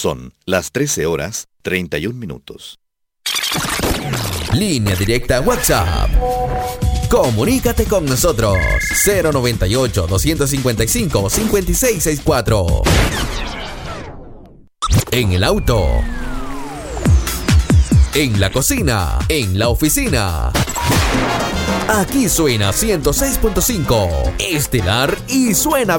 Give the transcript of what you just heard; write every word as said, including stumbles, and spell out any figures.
Son las trece horas treinta y un minutos. Línea directa WhatsApp. Comunícate con nosotros. cero noventa y ocho, doscientos cincuenta y cinco, cincuenta y seis sesenta y cuatro. En el auto. En la cocina. En la oficina. Aquí suena ciento seis punto cinco. Estelar y suena bien.